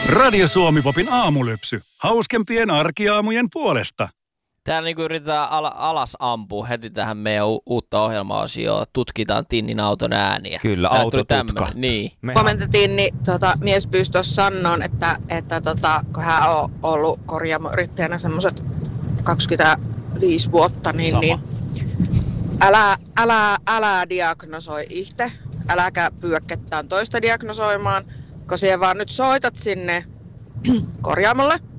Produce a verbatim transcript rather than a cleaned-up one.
Radio Suomi-popin aamulypsy. Hauskempien arkiaamujen puolesta. Täällä niinku yritetään al- alas ampua heti tähän meidän u- uutta ohjelma-osioon. Tutkitaan Tinnin auton ääniä. Kyllä, Täällä autotutka. Niin. Komentettiin, niin tota, mies pyysi tuossa sanoon, että, että tota, kun hän on ollut korjaamoyrittäjänä semmoiset kaksikymmentäviisi vuotta, niin, niin älä, älä, älä diagnosoi itse, äläkä pyydä ketään toista diagnosoimaan, kun siellä vaan nyt soitat sinne korjaamolle